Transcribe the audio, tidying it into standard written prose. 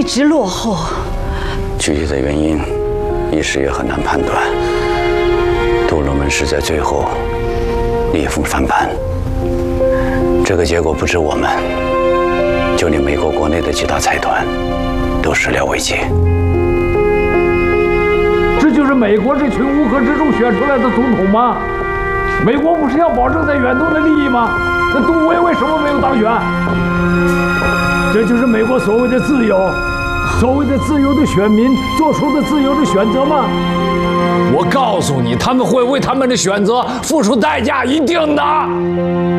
直落后。 具体的原因，一时也很难判断。杜鲁门是在最后逆风翻盘，这个结果不止我们，就连美国国内的几大财团都始料未及。 这就是美国这群乌合之众选出来的总统吗？美国不是要保证在远东的利益吗？那杜威为什么没有当选？这就是美国所谓的自由，所谓的自由的选民做出的自由的选择吗？我告诉你，他们会为他们的选择付出代价，一定的。